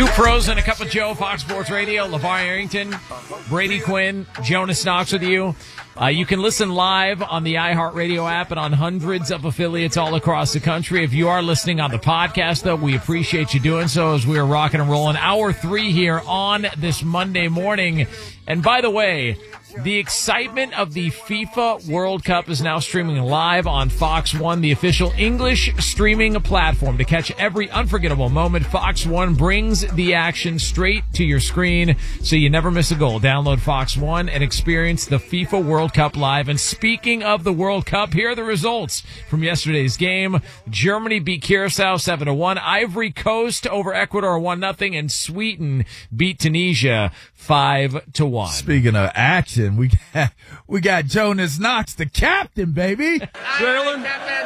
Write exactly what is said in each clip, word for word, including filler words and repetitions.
Two pros and a cup of Joe, Fox Sports Radio. LeVar Arrington, Brady Quinn, Jonas Knox with you. Uh, you can listen live on the iHeartRadio app and on hundreds of affiliates all across the country. If you are listening on the podcast, though, we appreciate you doing so as we are rocking and rolling. Hour three here on this Monday morning. And by the way, the excitement of the FIFA World Cup is now streaming live on Fox One, the official English streaming platform. To catch every unforgettable moment, Fox One brings the action straight to your screen so you never miss a goal. Download Fox One and experience the FIFA World Cup live. And speaking of the World Cup, here are the results from yesterday's game. Germany beat Curacao seven to one. Ivory Coast over Ecuador one nothing. And Sweden beat Tunisia five to one. Speaking of action, we got, we got Jonas Knox, the captain, baby. Jalen.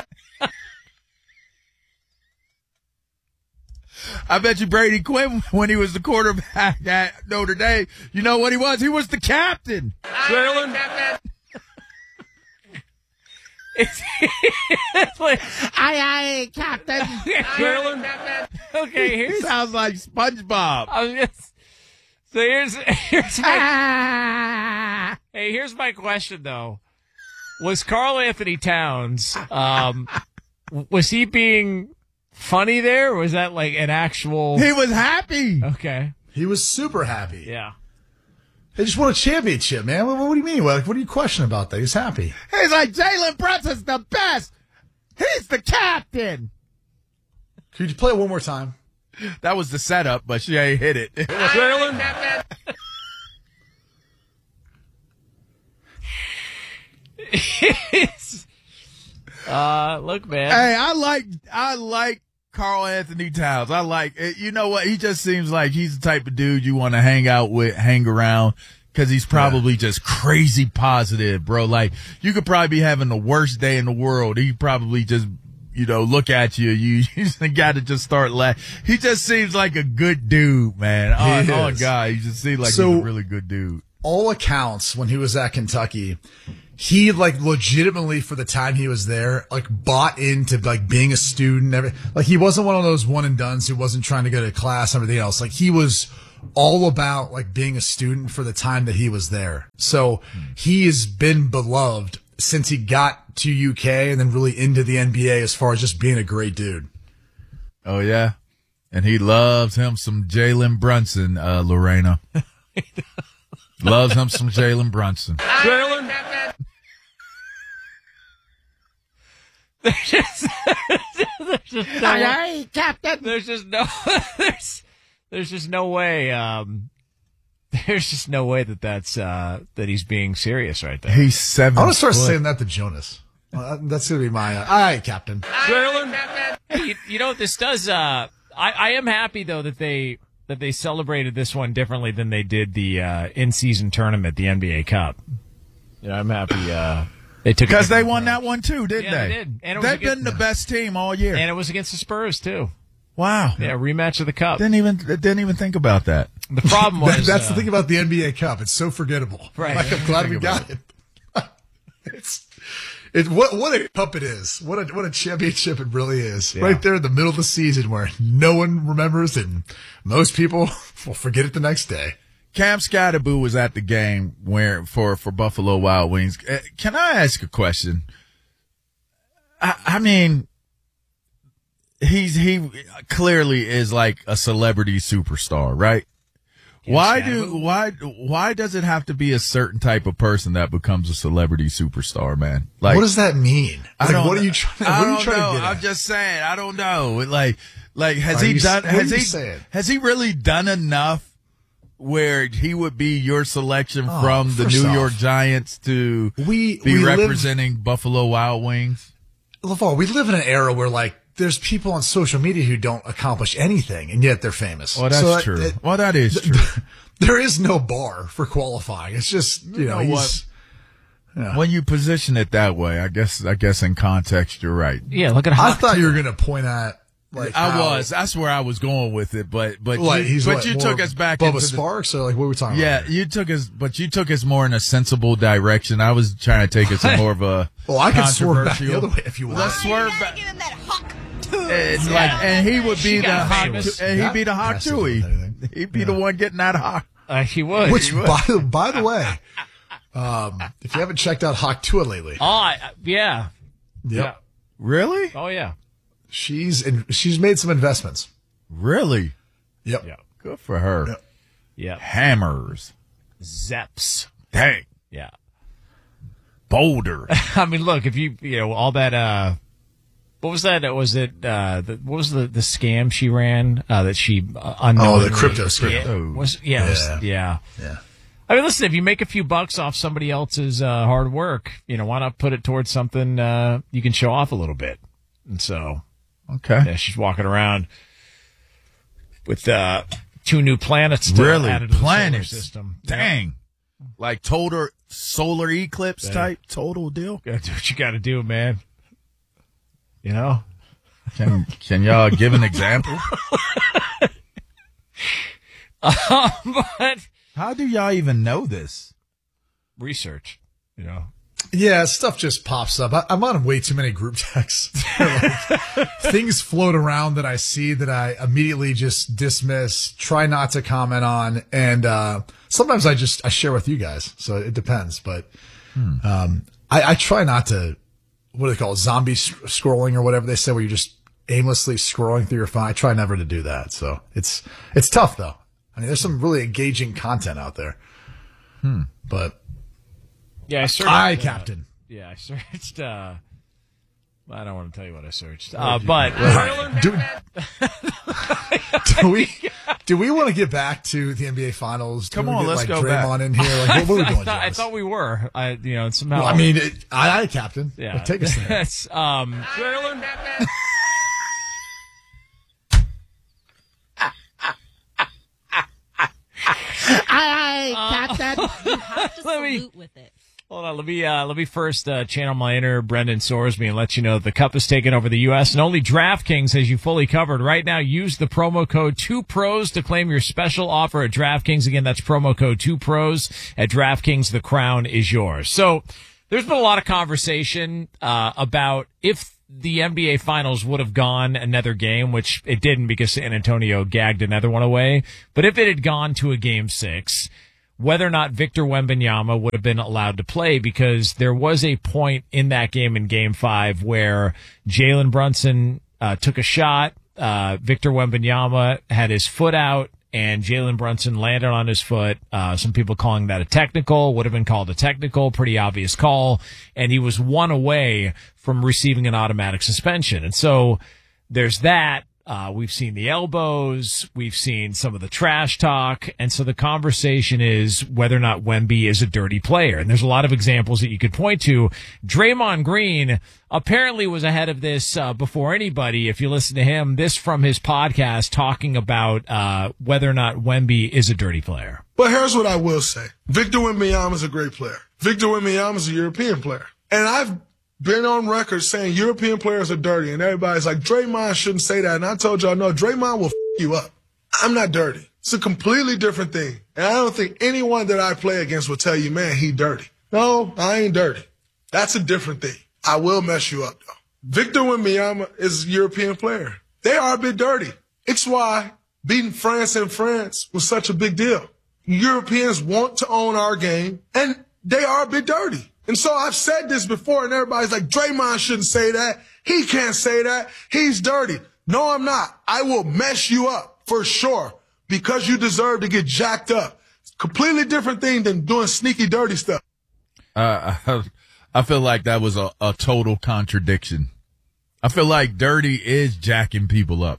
I bet you Brady Quinn, when he was the quarterback at Notre Dame, you know what he was? He was the captain. Jalen. like, aye, aye, captain. Jalen. Okay, here's sounds like SpongeBob. I was just, so here's here's my hey here's my question though: was Karl Anthony Towns um was he being funny there, or was that like an actual? He was happy. Okay, he was super happy. Yeah, they just won a championship, man. What, what do you mean? Like, what are you questioning about that? He's happy. He's like, Jalen Brunson's the best. He's the captain. Could you play it one more time? That was the setup, but she ain't hit it. It was Jalen. uh, look, man. Hey, I like, I like Karl Anthony Towns. I like it. You know what? He just seems like he's the type of dude you want to hang out with, hang around, because he's probably yeah. just crazy positive, bro. Like, you could probably be having the worst day in the world. He probably just, you know, look at you. You, you got to just start laughing. He just seems like a good dude, man. Oh, oh God, he just seems like so, he's a really good dude. All accounts, when he was at Kentucky, he like legitimately for the time he was there, like bought into like being a student. Every, like he wasn't one of those one and dones who wasn't trying to go to class and everything else. Like he was all about like being a student for the time that he was there. So he has been beloved since he got to U K and then really into the N B A as far as just being a great dude. Oh, yeah. And he loves him some Jalen Brunson, uh, Lorena. Loves him some Jalen Brunson. Jalen. There's just, there's just no aye, aye, captain. There's just no, there's, there's just no way, um, There's just no way that that's uh, that he's being serious right there. He's seven. I want to start saying that to Jonas. Uh, that's going to be my uh, all right, Captain. Jalen. Hey, you, you know what this does? Uh, I, I am happy though that they that they celebrated this one differently than they did the uh, in-season tournament, the N B A Cup. You know, I'm happy uh, they took because they won that one too, didn't yeah, they? they did. And it was They've against, been the best team all year, and it was against the Spurs too. Wow. Yeah, rematch of the Cup. Didn't even didn't even think about that. The problem was that, that's uh, the thing about the N B A Cup. It's so forgettable. Right. Like, I'm glad we got it. it. It's it's what what a cup it is. What a what a championship it really is. Yeah. Right there in the middle of the season where no one remembers and most people will forget it the next day. Cam Scatterboo was at the game where for for Buffalo Wild Wings. Uh, can I ask a question? I, I mean. He's he clearly is like a celebrity superstar, right? Yes, why do why why does it have to be a certain type of person that becomes a celebrity superstar, man? Like, what does that mean? I like, what are you trying? What I are you don't trying know. to get at? I'm just saying. I don't know. Like, like has are he you, done? Has he saying? has he really done enough where he would be your selection oh, from the New off, York Giants to we, be we representing live, Buffalo Wild Wings? LeVar, we live in an era where like. There's people on social media who don't accomplish anything, and yet they're famous. Well, that's so true. It, well, that is true. There is no bar for qualifying. It's just, you, you know, know he's, yeah. When you position it that way, I guess, I guess in context, you're right. Yeah, look at how I thought you were going to point at, like, I how, was. That's where I was going with it, but, but, like, you, he's but what, you took us back Bubba into Sparks, the, or like, what were we talking yeah, about? Yeah, you took us, but you took us more in a sensible direction. I was trying to take us in more of a well, I can swerve back the other way if you want. Let's swerve back. Give him that hawk. And like, and he would be the hot, and he'd be the hot Chewy. He'd be yeah. the one getting that hawk. Uh, he would. Which, he would. By, by the way, um, if you haven't checked out Hawk Tua lately. Oh, I, yeah. Yep. Yeah. Really? Oh, yeah. She's in, she's made some investments. Really? Yep. Yeah. Good for her. Yep. Yeah. Hammers. Zeps. Dang. Yeah. Boulder. I mean, look, if you, you know, all that, uh, what was that? Was it, uh, the, what was the, the scam she ran, uh, that she, uh, unknowingly. Oh, the crypto scam. Yeah. Was, yeah, yeah. Was, yeah. Yeah. I mean, listen, if you make a few bucks off somebody else's, uh, hard work, you know, why not put it towards something, uh, you can show off a little bit. And so, okay. Yeah, she's walking around with, uh, two new planets to really? added to planets. the solar system. Dang. Yeah. Like total solar eclipse yeah. type total deal. Gotta do what you gotta do, man. You know? Can can y'all give an example? um, but how do y'all even know this? Research, you know. Yeah, stuff just pops up. I, I'm on way too many group texts. Like, things float around that I see that I immediately just dismiss, try not to comment on, and uh sometimes I just I share with you guys. So it depends, but hmm. um I, I try not to. What do they call it? Zombie scrolling or whatever they say, where you're just aimlessly scrolling through your phone. I try never to do that. So it's it's tough though. I mean, there's some really engaging content out there. Hmm. But yeah, I searched. I, uh, Captain. Yeah, I searched. Uh, I don't want to tell you what I searched, uh, but do, do we do we want to get back to the N B A Finals? Do Come on, get, let's like, go Draymond back. in here. Like, what, what are we doing? I, thought, I thought we were. I, you know, somehow. Well, I mean, it, I, I, Captain. Yeah, like, take us there. That's um. Jalen. Aye, aye, Captain. You have to salute with it. Hold on, let me uh, let me first uh, channel my inner Brendan Sorsby and let you know that the cup is taken over the U S and only DraftKings has you fully covered. Right now, use the promo code two pros to claim your special offer at DraftKings. Again, that's promo code two pros at DraftKings. The crown is yours. So there's been a lot of conversation uh, about if the N B A Finals would have gone another game, which it didn't because San Antonio gagged another one away. But if it had gone to a game six, whether or not Victor Wembanyama would have been allowed to play, because there was a point in that game in game five where Jalen Brunson uh, took a shot. Uh, Victor Wembanyama had his foot out and Jalen Brunson landed on his foot. Uh, some people calling that a technical, would have been called a technical, pretty obvious call. And he was one away from receiving an automatic suspension. And so there's that. Uh, we've seen the elbows. We've seen some of the trash talk. And so the conversation is whether or not Wemby is a dirty player. And there's a lot of examples that you could point to. Draymond Green apparently was ahead of this uh, before anybody. If you listen to him, this from his podcast talking about uh, whether or not Wemby is a dirty player. But here's what I will say. Victor Wembanyama is a great player. Victor Wembanyama is a European player. And I've been on record saying European players are dirty, and everybody's like, Draymond shouldn't say that. And I told y'all, no, Draymond will f you up. I'm not dirty. It's a completely different thing. And I don't think anyone that I play against will tell you, man, he dirty. No, I ain't dirty. That's a different thing. I will mess you up, though. Victor Wembanyama is a European player. They are a bit dirty. It's why beating France in France was such a big deal. Europeans want to own our game, and they are a bit dirty. And so I've said this before, and everybody's like, Draymond shouldn't say that. He can't say that. He's dirty. No, I'm not. I will mess you up for sure because you deserve to get jacked up. Completely different thing than doing sneaky, dirty stuff. Uh, I feel like that was a, a total contradiction. I feel like dirty is jacking people up.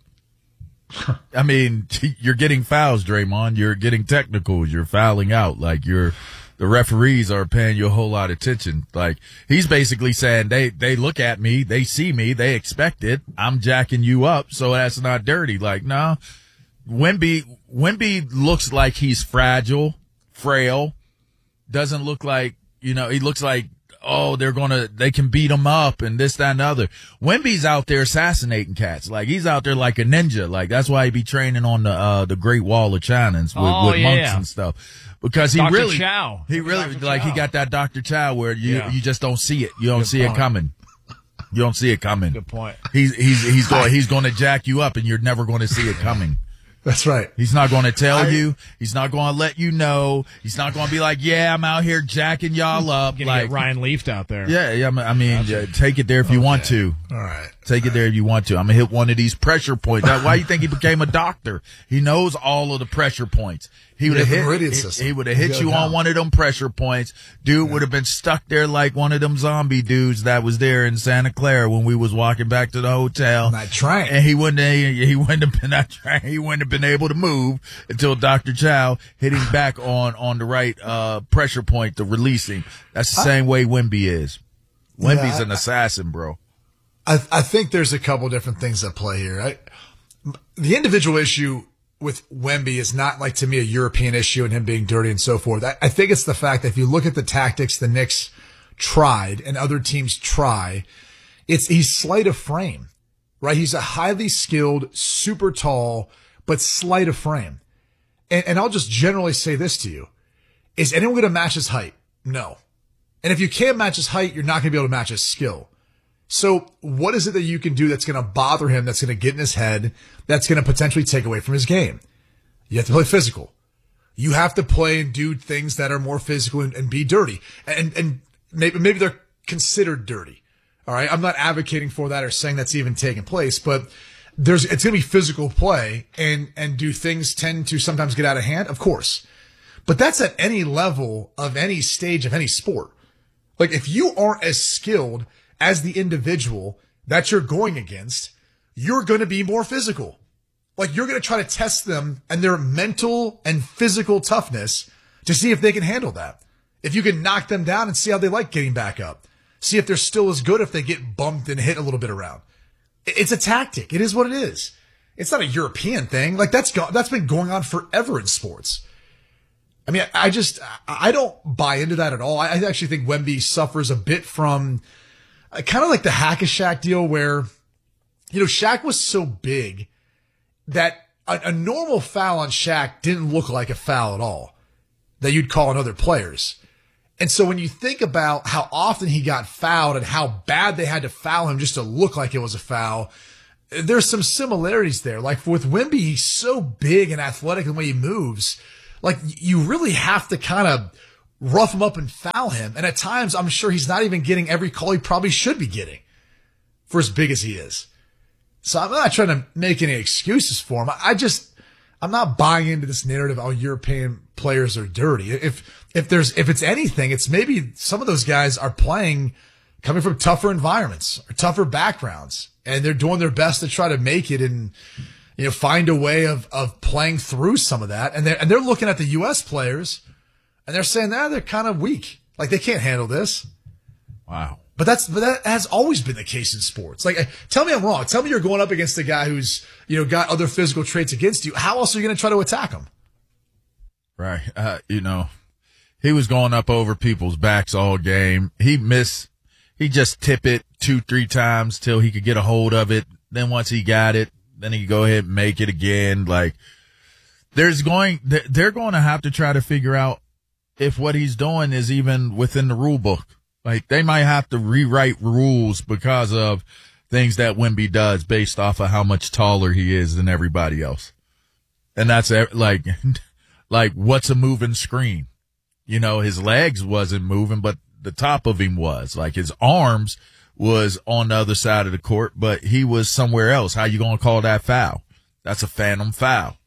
I mean, you're getting fouls, Draymond. You're getting technicals. You're fouling out. Like you're. The referees are paying you a whole lot of attention. Like, he's basically saying, they, they look at me, they see me, they expect it. I'm jacking you up, so that's not dirty. Like, no. Wemby, Wemby looks like he's fragile, frail. Doesn't look like, you know, he looks like, oh, they're gonna, they can beat him up and this, that, and the other. Wemby's out there assassinating cats. Like, he's out there like a ninja. Like, that's why he be training on the, uh, the Great Wall of China with, oh, with yeah, monks yeah. and stuff. Because he Doctor really, Chow. he really, Doctor like, Chow. he got that Doctor Chow where you, Yeah. you just don't see it. You don't Good see point. it coming. You don't see it coming. Good point. He's, he's, he's going, he's going to jack you up and you're never going to see it coming. That's right. He's not going to tell I, you. He's not going to let you know. He's not going to be like, yeah, I'm out here jacking y'all up. Gonna like get Ryan Leafed out there. Yeah, yeah. I mean, yeah, take it there if you okay. want to. All right. Take it there if you want to. I'm going to hit one of these pressure points. That's why you think he became a doctor. He knows all of the pressure points. He would have hit, meridian he, system. he would have hit Yeah, you no. on one of them pressure points. Dude yeah. would have been stuck there like one of them zombie dudes that was there in Santa Clara when we was walking back to the hotel. On that train. And he wouldn't, he, he wouldn't have been that train. He wouldn't have been able to move until Doctor Chow hit him back on, on the right, uh, pressure point to release him. That's the same way Wemby is. Wemby's yeah, an assassin, bro. I, I think there's a couple different things at play here. I, the individual issue with Wemby is not like, to me, a European issue and him being dirty and so forth. I, I think it's the fact that if you look at the tactics the Knicks tried and other teams try, it's he's slight of frame, right? He's a highly skilled, super tall, but slight of frame. And, and I'll just generally say this to you. Is anyone going to match his height? No. And if you can't match his height, you're not going to be able to match his skill. So what is it that you can do that's going to bother him, that's going to get in his head, that's going to potentially take away from his game? You have to play physical. You have to play and do things that are more physical and, and be dirty. And, and maybe, maybe they're considered dirty. All right. I'm not advocating for that or saying that's even taking place, but there's, it's going to be physical play and, and do things tend to sometimes get out of hand? Of course. But that's at any level of any stage of any sport. Like if you aren't as skilled as the individual that you're going against, you're going to be more physical. Like you're going to try to test them and their mental and physical toughness to see if they can handle that. If you can knock them down and see how they like getting back up. See if they're still as good if they get bumped and hit a little bit around. It's a tactic. It is what it is. It's not a European thing. Like that's go- that's been going on forever in sports. I mean, I just, I don't buy into that at all. I actually think Wemby suffers a bit from kind of like the Hack-a-Shaq deal where, you know, Shaq was so big that a, a normal foul on Shaq didn't look like a foul at all that you'd call on other players. And so when you think about how often he got fouled and how bad they had to foul him just to look like it was a foul, there's some similarities there. Like with Wemby, he's so big and athletic in the way he moves. Like you really have to kind of rough him up and foul him. And at times, I'm sure he's not even getting every call he probably should be getting for as big as he is. So I'm not trying to make any excuses for him. I just, I'm not buying into this narrative, oh, European players are dirty. If, if there's, if it's anything, it's maybe some of those guys are playing coming from tougher environments or tougher backgrounds and they're doing their best to try to make it and, you know, find a way of, of playing through some of that. And they're, and they're looking at the U S players and they're saying that they're kind of weak. Like they can't handle this. Wow. But that's, but that has always been the case in sports. Like, tell me I'm wrong. Tell me you're going up against a guy who's, you know, got other physical traits against you. How else are you going to try to attack him? Right. Uh, you know, he was going up over people's backs all game. He missed, he just tip it two, three times till he could get a hold of it. Then once he got it, then he could go ahead and make it again. Like there's going, they're going to have to try to figure out if what he's doing is even within the rule book. Like they might have to rewrite rules because of things that Wemby does based off of how much taller he is than everybody else. And that's like, like what's a moving screen? You know, his legs wasn't moving, but the top of him was. Like his arms was on the other side of the court, but he was somewhere else. How you going to call that foul? That's a phantom foul.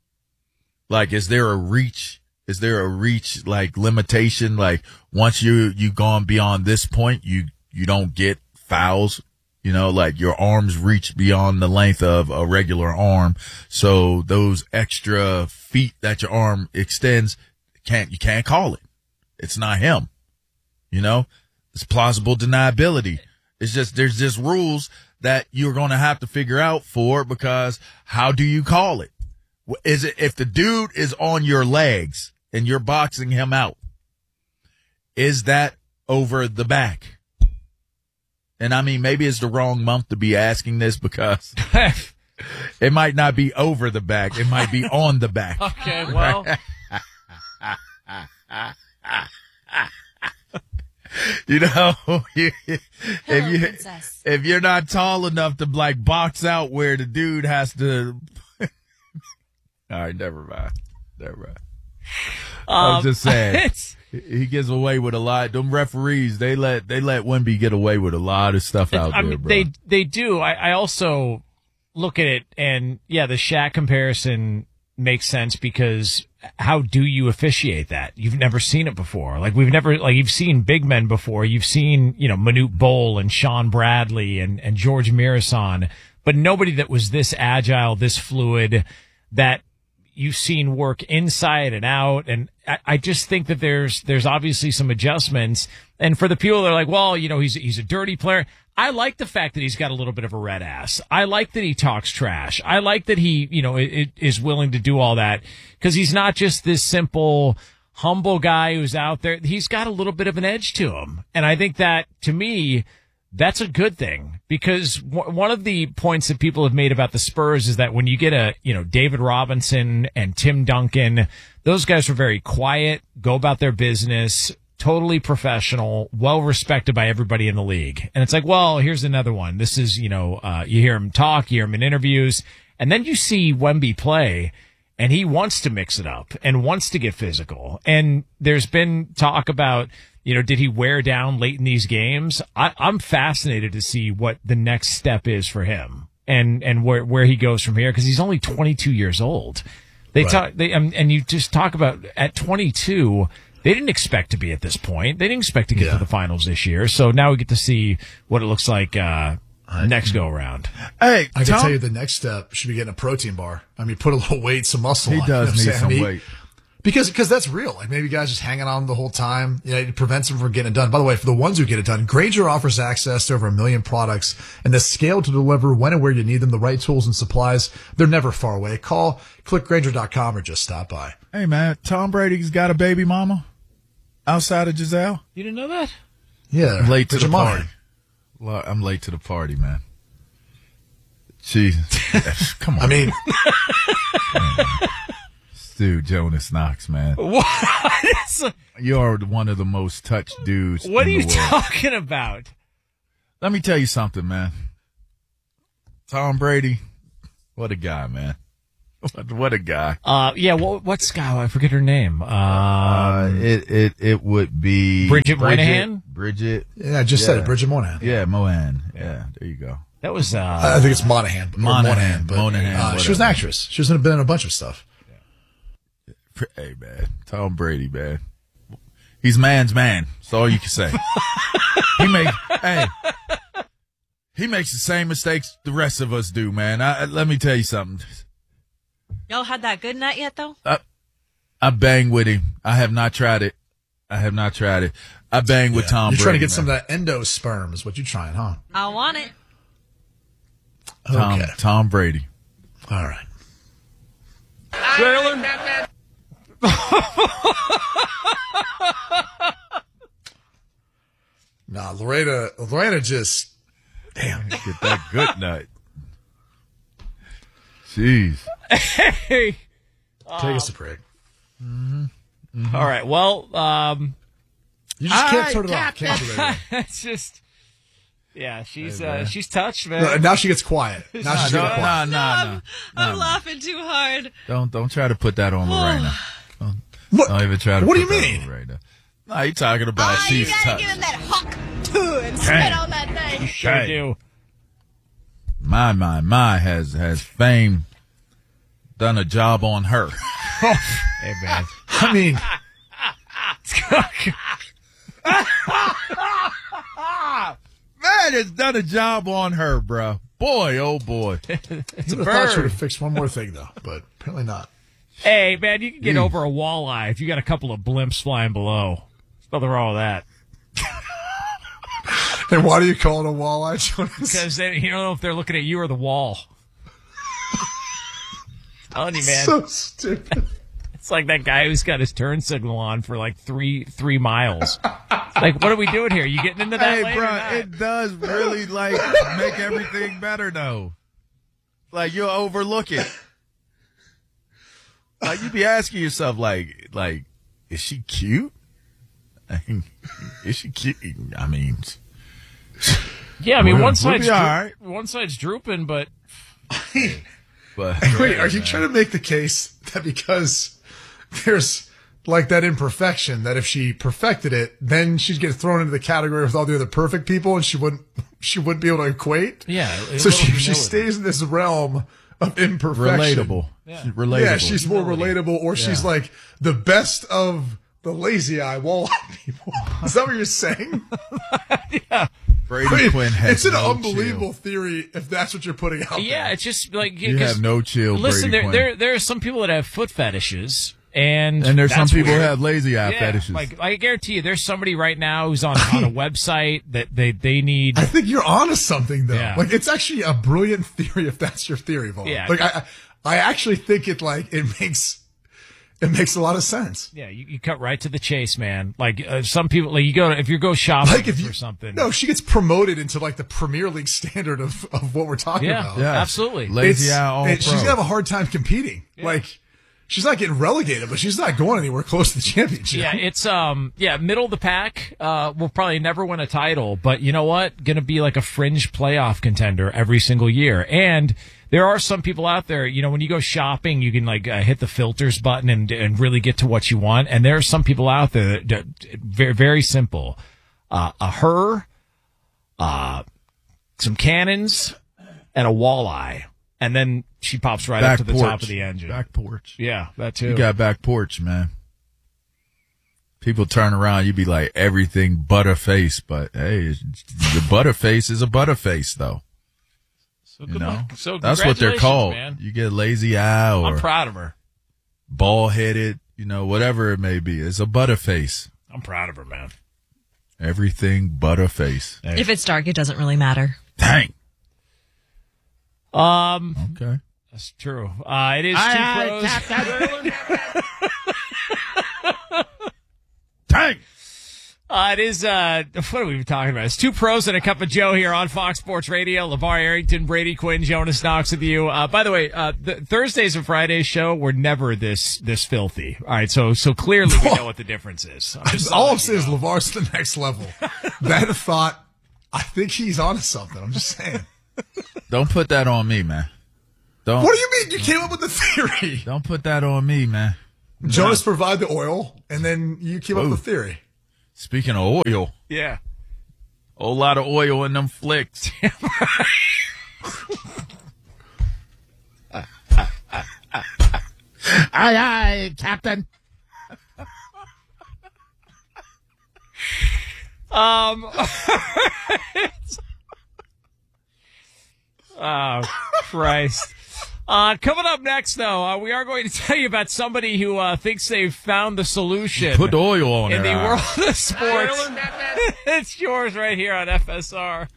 Like, is there a reach? Is there a reach, like, limitation? Like, once you, you gone beyond this point, you, you don't get fouls, you know, like your arms reach beyond the length of a regular arm. So those extra feet that your arm extends, can't, you can't call it. It's not him, you know, it's plausible deniability. It's just, there's just rules that you're going to have to figure out for, because how do you call it? Is it, if the dude is on your legs and you're boxing him out, is that over the back? And I mean, maybe it's the wrong month to be asking this because it might not be over the back. It might be on the back. Okay, well. You know, if you, if you're not tall enough to like box out where the dude has to All right, never mind. Never mind. Um, I was just saying. It's, He gets away with a lot. Them referees, they let they let Wemby get away with a lot of stuff out I there, mean, bro. they they do. I, I also look at it, and yeah, the Shaq comparison makes sense because how do you officiate that? You've never seen it before. Like we've never like you've seen big men before. You've seen you know Manute Bol and Sean Bradley and and George Mirasan, but nobody that was this agile, this fluid, that you've seen work inside and out. And I, I just think that there's, there's obviously some adjustments. And for the people that are like, well, you know, he's, he's a dirty player. I like the fact that he's got a little bit of a red ass. I like that he talks trash. I like that he, you know, it, is willing to do all that because he's not just this simple, humble guy who's out there. He's got a little bit of an edge to him. And I think that to me, that's a good thing because w- one of the points that people have made about the Spurs is that when you get a, you know, David Robinson and Tim Duncan, those guys were very quiet, go about their business, totally professional, well respected by everybody in the league. And it's like, well, here's another one. This is, you know, uh, you hear him talk, you hear him in interviews, and then you see Wemby play and he wants to mix it up and wants to get physical. And there's been talk about, you know, did he wear down late in these games? I, I'm fascinated to see what the next step is for him and, and where, where he goes from here because he's only twenty-two years old. They Right. talk, they, um, and you just talk about at twenty-two, they didn't expect to be at this point. They didn't expect to get Yeah. to the finals this year. So now we get to see what it looks like, uh, next go around. Hey, I can Tom, tell you the next step should be getting a protein bar. I mean, put a little weight, some muscle he on. does you know need what I'm some saying? weight. Because, because that's real. Like maybe guys just hanging on the whole time. You know, it prevents them from getting it done. By the way, for the ones who get it done, Grainger offers access to over a million products and the scale to deliver when and where you need them, the right tools and supplies. They're never far away. Call, click Grainger dot com or just stop by. Hey, man, Tom Brady's got a baby mama outside of Giselle. You didn't know that? Yeah. I'm late to the Bridget Monahan. party. Well, I'm late to the party, man. Jeez. Come on. I mean, dude, Jonas Knox, man. What? You're one of the most touched dudes What are in you the world. talking about? Let me tell you something, man. Tom Brady, what a guy, man. What, what a guy. Uh, yeah, what, what's guy? I forget her name. Um, Uh, it, it, it would be Bridget Moynihan? Bridget. yeah, I just said Yeah. it. Bridget Monahan. Yeah, Mohan. Yeah, there you go. that was, uh, I think it's Monahan. or Monahan, Monahan, but, Monahan, uh, she was an whatever. actress. She was been in a bunch of stuff. Hey, man. Tom Brady, man. He's man's man. That's all you can say. he make, hey, he makes the same mistakes the rest of us do, man. I, I- let me tell you something. Y'all had that good nut yet, though? I, I bang with him. I have not tried it. I have not tried it. I bang with Yeah. Tom You're Brady. trying to get man. some of that endosperm is what you're trying, huh? I want it. Tom, Okay. Tom Brady. All right. Nah, Lorena, Lorena just, damn. Get that good nut. Jeez. hey. Take us to break. All right. Well, um, You just All can't right, turn it off, can't you, baby? it's just, yeah, she's, Hey, uh, man. she's touched, man. No, now she gets quiet. Now she's No, getting quiet. no, no, no. I'm laughing too hard. Don't don't try to put that on Lorena. Don't, What, don't even try to what do put you that mean? on Lorena. No, you talking about Oh, she's you gotta touched. give him that hawk too and spit on that thing. Sure Hey. do. My, my, my has, has fame done a job on her. Hey, man. I mean, Man has done a job on her, bro. Boy, oh boy. it's a thought she would have fixed one more thing, though, but apparently not. Hey, man, you can get Mm. over a walleye if you got a couple of blimps flying below. There's nothing wrong with that. And why do you call it a walleye, Jonas? Because they, you don't know if they're looking at you or the wall. I'm telling you, man. So stupid. It's like that guy who's got his turn signal on for like three three miles. It's like, what are we doing here? You getting into that Hey, lane or bro, not? it does really, like, make everything better, though. Like, you'll overlook it. Like, you be asking yourself, like, like, is she cute? I mean, is she cute? I mean, Yeah, I mean, We'll- one we'll side's be all dro- right. one side's drooping, but but Wait, are you trying to make the case that because there's like that imperfection that if she perfected it, then she'd get thrown into the category with all the other perfect people, and she wouldn't she wouldn't be able to equate. Yeah. So she she stays in this realm of imperfection. Relatable. Yeah. She's relatable. Yeah, she's more relatable, or she's Yeah. like the best of the lazy eye walleye people. Is that what you're saying? Yeah. Brady I mean, Quinn has it's an no unbelievable chill. theory if that's what you're putting out Yeah, there. it's just like You 'cause- have no chill, Listen, Brady there, Quinn. there there are some people that have foot fetishes, and And there's some that's people weird. who have lazy eye Yeah, fetishes. Like I guarantee you, there's somebody right now who's on, on a website that they they need. I think you're onto something though. Yeah. Like it's actually a brilliant theory if that's your theory, Vaughn. Yeah. Like I, I actually think it like it makes it makes a lot of sense. Yeah, you, you cut right to the chase, man. Like uh, some people, like you go if you go shopping Like if you for something. No, she gets promoted into like the Premier League standard of, of what we're talking Yeah. about. Yeah. absolutely. Lazy It's- eye all it- she's pro. gonna have a hard time competing. Like she's not getting relegated, but she's not going anywhere close to the championship. Yeah, it's um yeah, middle of the pack. Uh will probably never win a title, but you know what? Gonna be like a fringe playoff contender every single year. And there are some people out there, you know, when you go shopping, you can like uh, hit the filters button and and really get to what you want. And there are some people out there that, that very very simple. Uh a her, uh some cannons, and a walleye. And then she pops right back up to the porch. top of the engine. Back porch. Yeah, that too. You got back porch, man. People turn around, you be like everything but a face, but hey, the butterface is a butterface, though. so You good know, luck. So that's what they're congratulations, called. man. You get lazy eye I'm or proud of her. bald headed, you know, whatever it may be. It's a butterface. I'm proud of her, man. Everything but a face. Hey. If it's dark, it doesn't really matter. Dang. Um, Okay. that's true. Uh, it is two Aye, pros. Dang. Uh, it is, uh, what are we talking about? It's two pros and a cup of Joe here on Fox Sports Radio. LeVar Arrington, Brady Quinn, Jonas Knox with you. Uh, by the way, uh, the Thursdays and Fridays show were never this, this filthy. All right. So, so clearly we know what the difference is. I'm just All I'm letting saying you is know. LeVar's the next level. That thought, I think he's onto something. I'm just saying. Don't put that on me, man. Don't. What do you mean? You came up with the theory. Don't put that on me, man. Jonas provide the oil, and then you came up Ooh. with the theory. Speaking of oil, Yeah. a whole lot of oil in them flicks. Aye, aye, Captain. Um, oh, Christ. Uh, coming up next, though, uh, we are going to tell you about somebody who uh, thinks they've found the solution Put the oil on in the their eye. world of sports. It's yours right here on F S R.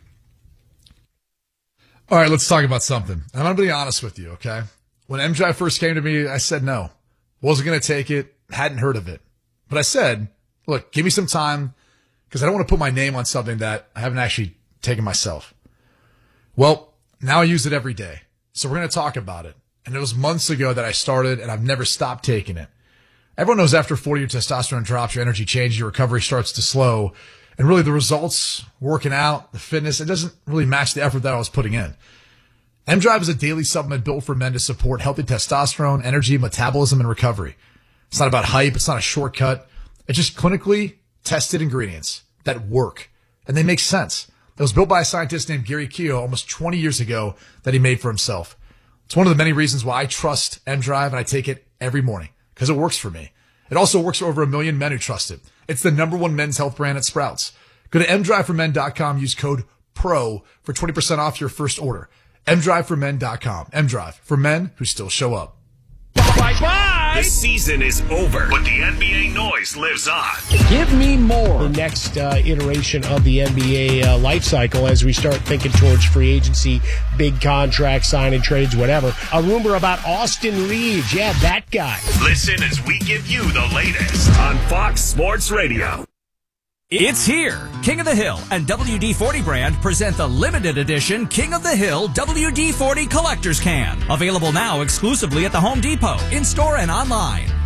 All right, let's talk about something. I'm going to be honest with you, okay? When M J first came to me, I said no. Wasn't going to take it. Hadn't heard of it. But I said, look, give me some time because I don't want to put my name on something that I haven't actually taken myself. Well, now I use it every day. So we're going to talk about it. And it was months ago that I started, and I've never stopped taking it. Everyone knows after forty, your testosterone drops, your energy changes, your recovery starts to slow. And really the results, working out, the fitness, it doesn't really match the effort that I was putting in. M-Drive is a daily supplement built for men to support healthy testosterone, energy, metabolism, and recovery. It's not about hype. It's not a shortcut. It's just clinically tested ingredients that work, and they make sense. It was built by a scientist named Gary Keogh almost twenty years ago that he made for himself. It's one of the many reasons why I trust M-Drive, and I take it every morning because it works for me. It also works for over a million men who trust it. It's the number one men's health brand at Sprouts. Go to m drive for men dot com. Use code PRO for twenty percent off your first order. m drive for men dot com. M-Drive for men who still show up. The season is over, but the N B A noise lives on. Give me more. The next uh, iteration of the N B A uh, life cycle as we start thinking towards free agency, big contracts, signing trades, whatever. A rumor about Austin Reeves. Yeah, that guy. Listen as we give you the latest on Fox Sports Radio. It's here. King of the Hill and W D forty brand present the limited edition King of the Hill W D forty Collector's Can. Available now exclusively at the Home Depot, in-store and online.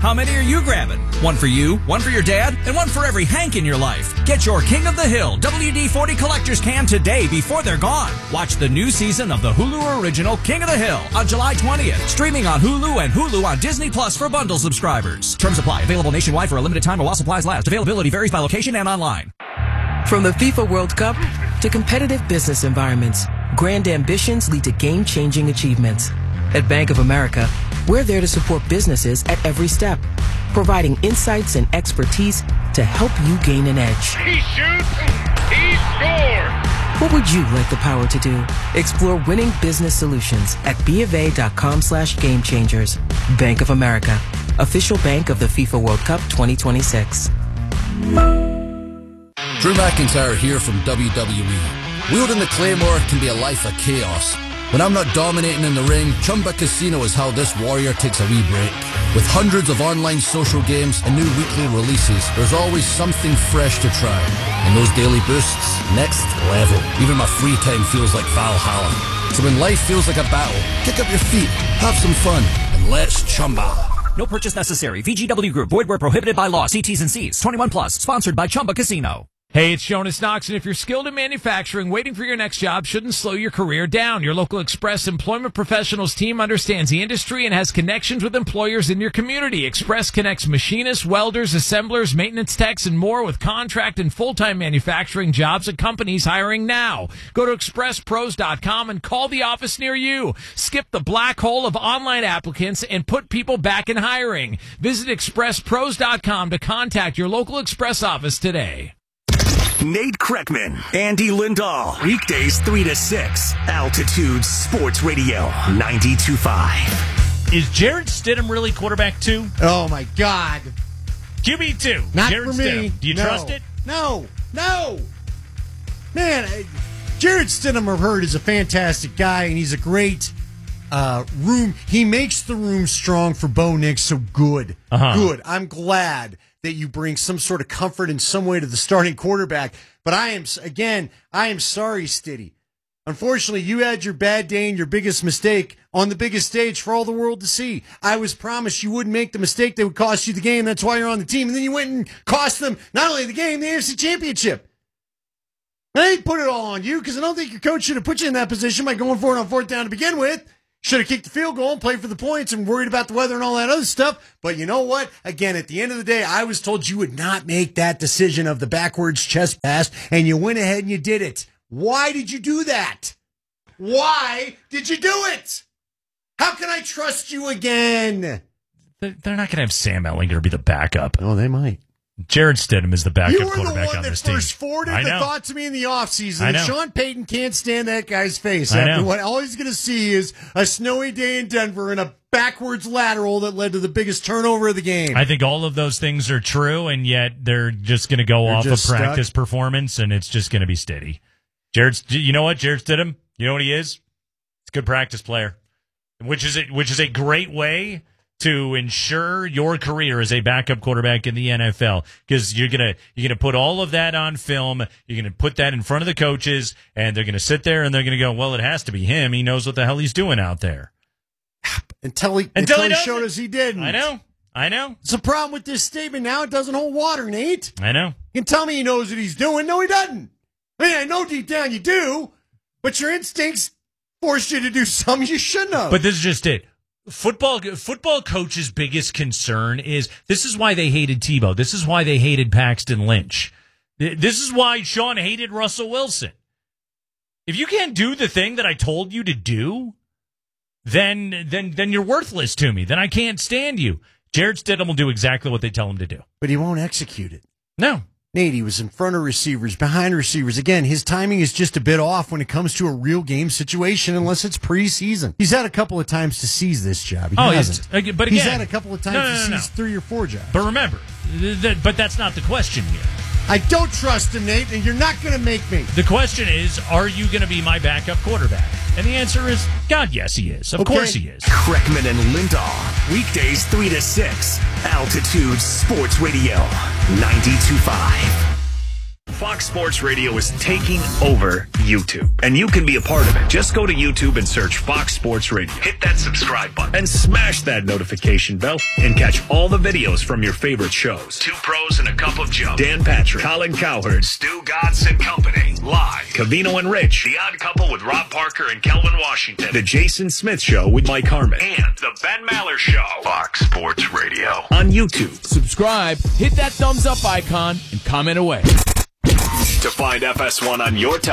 How many are you grabbing? One for you, one for your dad, and one for every Hank in your life. Get your King of the Hill W D forty collector's can today before they're gone. Watch the new season of the Hulu original King of the Hill on July twentieth. Streaming on Hulu and Hulu on Disney Plus for bundle subscribers. Terms apply. Available nationwide for a limited time while supplies last. Availability varies by location and online. From the FIFA World Cup to competitive business environments, grand ambitions lead to game-changing achievements. At Bank of America, we're there to support businesses at every step, providing insights and expertise to help you gain an edge. He shoots, he scores! What would you like the power to do? Explore winning business solutions at BofA.com slash game changers. Bank of America, official bank of the FIFA World Cup twenty twenty-six. Drew McIntyre here from W W E. Wielding the Claymore can be a life of chaos. When I'm not dominating in the ring, Chumba Casino is how this warrior takes a wee break. With hundreds of online social games and new weekly releases, there's always something fresh to try. And those daily boosts, next level. Even my free time feels like Valhalla. So when life feels like a battle, kick up your feet, have some fun, and let's Chumba. No purchase necessary. V G W Group. Void where prohibited by law. See T's and C's. twenty-one plus. Sponsored by Chumba Casino. Hey, it's Jonas Knox, and if you're skilled in manufacturing, waiting for your next job shouldn't slow your career down. Your local Express Employment Professionals team understands the industry and has connections with employers in your community. Express connects machinists, welders, assemblers, maintenance techs, and more with contract and full-time manufacturing jobs at companies hiring now. Go to express pros dot com and call the office near you. Skip the black hole of online applicants and put people back in hiring. Visit express pros dot com to contact your local Express office today. Nate Kreckman, Andy Lindahl. Weekdays three to six. Altitude Sports Radio ninety-two point five. Is Jarrett Stidham really quarterback two? Oh, my God. Q B two. Not Jarrett for me. Stidham. Do you no. trust it? No. No. Man, I, Jarrett Stidham, I've heard, is a fantastic guy, and he's a great uh, room. He makes the room strong for Bo Nix, so good. Uh-huh. Good. I'm glad that you bring some sort of comfort in some way to the starting quarterback. But I am, again, I am sorry, Stiddy. Unfortunately, you had your bad day and your biggest mistake on the biggest stage for all the world to see. I was promised you wouldn't make the mistake that would cost you the game. That's why you're on the team. And then you went and cost them not only the game, the A F C Championship. I ain't put it all on you because I don't think your coach should have put you in that position by going for it on fourth down to begin with. Should have kicked the field goal and played for the points and worried about the weather and all that other stuff. But you know what? Again, at the end of the day, I was told you would not make that decision of the backwards chest pass, and you went ahead and you did it. Why did you do that? Why did you do it? How can I trust you again? They're not going to have Sam Ehlinger be the backup. Oh, they might. Jarrett Stidham is the backup you were quarterback the one on that this team. first forwarded the thought to me in the offseason that Sean Payton can't stand that guy's face. I After know. what all he's going to see is a snowy day in Denver and a backwards lateral that led to the biggest turnover of the game. I think all of those things are true, and yet they're just going to go They're off of just practice stuck. performance, and it's just going to be steady. Jared, you know what? Jarrett Stidham, you know what he is? He's a good practice player, which is a, which is a great way to ensure your career as a backup quarterback in the N F L, because you're gonna you're gonna put all of that on film. You're gonna put that in front of the coaches, and they're gonna sit there and they're gonna go, "Well, it has to be him. He knows what the hell he's doing out there." Until he, Until until he he doesn't. showed us he didn't. I know, I know. It's a problem with this statement now. It doesn't hold water, Nate. I know. You can tell me he knows what he's doing. No, he doesn't. I mean, I know deep down you do, but your instincts forced you to do something you shouldn't have. But this is just it. Football football coach's biggest concern is this is why they hated Tebow. This is why they hated Paxton Lynch. This is why Sean hated Russell Wilson. If you can't do the thing that I told you to do, then then then you're worthless to me. Then I can't stand you. Jarrett Stidham will do exactly what they tell him to do. But he won't execute it. No. Nate, he was in front of receivers, behind receivers. Again, his timing is just a bit off when it comes to a real game situation, unless it's preseason. He's had a couple of times to seize this job. He oh, hasn't. But again, he's had a couple of times no, no, no, to no. seize three or four jobs. But remember, th- th- but that's not the question here. I don't trust him, Nate, and you're not going to make me. The question is, are you going to be my backup quarterback? And the answer is, God, yes, he is. Of Okay. course he is. Kreckman and Lindahl. Weekdays three to six. Altitude Sports Radio ninety-two point five. Fox Sports Radio is taking over YouTube, and you can be a part of it. Just go to YouTube and search Fox Sports Radio. Hit that subscribe button and smash that notification bell and catch all the videos from your favorite shows. Two Pros and a Cup of Joe. Dan Patrick, Colin Cowherd, Stu Godson and Company. Live. Cavino and Rich. The Odd Couple with Rob Parker and Kelvin Washington. The Jason Smith Show with Mike Harmon. And The Ben Maller Show. Fox Sports Radio. On YouTube. Subscribe, hit that thumbs up icon, and comment away. To find F S one on your television.